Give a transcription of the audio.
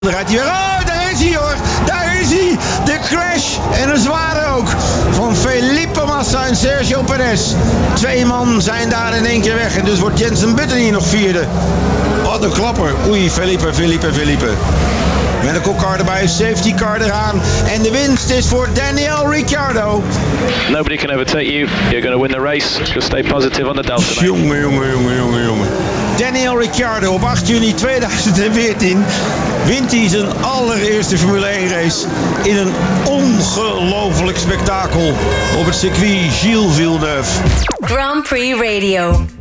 Dan rijdt hij weer. Oh, daar is hij hoor. Daar is hij. De crash. En een zware ook. Van Felipe Massa en Sergio Perez. 2 man zijn daar in 1 keer weg. En dus wordt Jensen Button hier nog 4e. Wat een klapper. Oei, Felipe. Met een car erbij, safety car eraan. En de winst is voor Daniel Ricciardo. Nobody can overtake you. You're going to win the race. Just stay positive on the Delta. Jongen. Daniel Ricciardo op 8 juni 2014 wint hij zijn allereerste Formule 1 race in een ongelooflijk spektakel op het circuit Gilles Villeneuve. Grand Prix Radio.